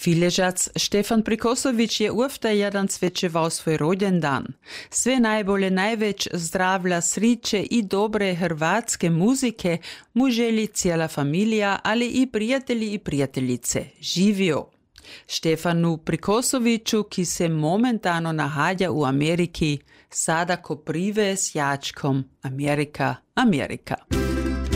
Filežac Štefan Prikosović je uvta jedan svečeval svoj rođendan. Sve najbolje, najveć zdravlja, sriće i dobre hrvatske muzike mu želi cijela familija, ali i prijatelji i prijateljice. Živio! Štefanu Prikosoviću, ki se momentano nahadja u Ameriki, sada ko prive s jačkom Amerika, Amerika.